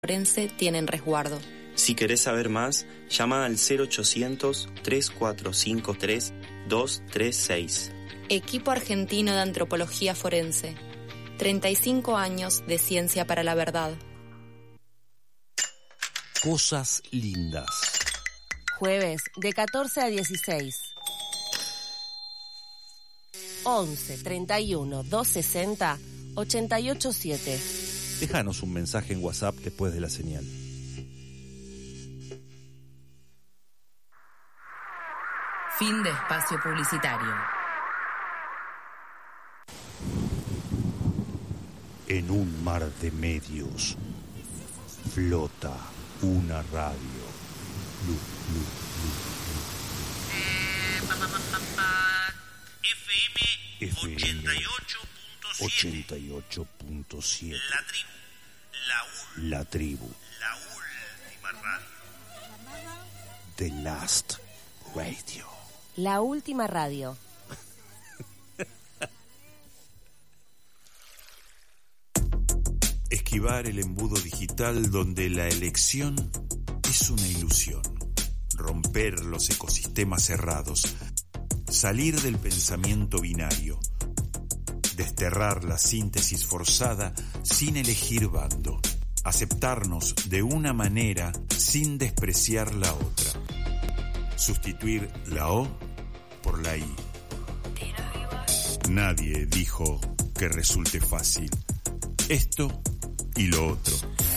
forense tienen resguardo. Si querés saber más, llama al 0800-3453-236. Equipo Argentino de Antropología Forense. 35 años de ciencia para la verdad. Cosas lindas. Jueves de 14 a 16. 11 31 260 887. Déjanos un mensaje en WhatsApp después de la señal. Fin de espacio publicitario. En un mar de medios flota una radio. FM 88.7. La tribu. La última radio. The Last Radio. La última radio. Esquivar el embudo digital donde la elección es una ilusión. Romper los ecosistemas cerrados. Salir del pensamiento binario. Desterrar la síntesis forzada sin elegir bando. Aceptarnos de una manera sin despreciar la otra. Sustituir la O por la I. Nadie dijo que resulte fácil. Esto y lo otro.